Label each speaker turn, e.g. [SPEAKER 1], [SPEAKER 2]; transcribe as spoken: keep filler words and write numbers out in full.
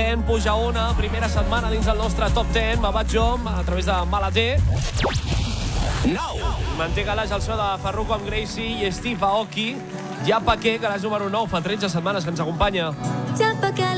[SPEAKER 1] deu puja una, primera setmana dins el nostre top deu, Mabat Jom, a través de Malater. nou. Manté Galaix al so de Farruko amb Gracie i Steve Aoki. Ja Paqué, que és número nou, fa tretze setmanes que ens acompanya.
[SPEAKER 2] Ja Paqué.